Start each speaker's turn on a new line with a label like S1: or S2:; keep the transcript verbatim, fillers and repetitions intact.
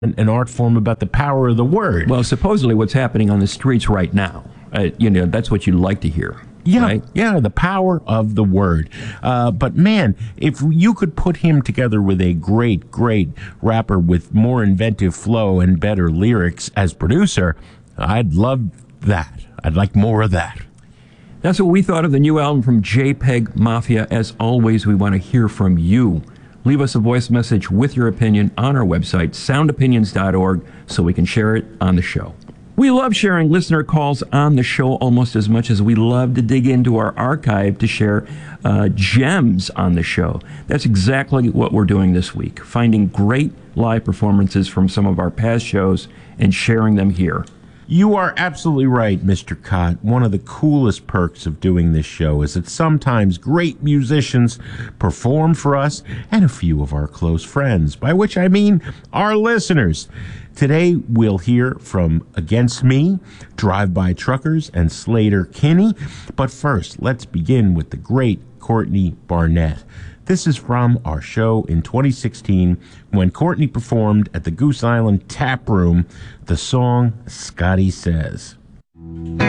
S1: an, an art form about the power of the word.
S2: Well, supposedly what's happening on the streets right now, uh, you know, that's what you like to hear.
S1: Yeah,
S2: right?
S1: yeah, the power of the word. Uh, but man, if you could put him together with a great, great rapper with more inventive flow and better lyrics as producer, I'd love that. I'd like more of that.
S2: That's what we thought of the new album from JPEG Mafia. As always, we want to hear from you. Leave us a voice message with your opinion on our website, sound opinions dot org, so we can share it on the show. We love sharing listener calls on the show almost as much as we love to dig into our archive to share uh, gems on the show. That's exactly what we're doing this week, finding great live performances from some of our past shows and sharing them here.
S1: You are absolutely right, Mister Cott. One of the coolest perks of doing this show is that sometimes great musicians perform for us and a few of our close friends, by which I mean our listeners. Today, we'll hear from Against Me, Drive-By Truckers, and Slater Kinney. But first, let's begin with the great Courtney Barnett. This is from our show in twenty sixteen when Courtney performed at the Goose Island Tap Room the song Scotty Says.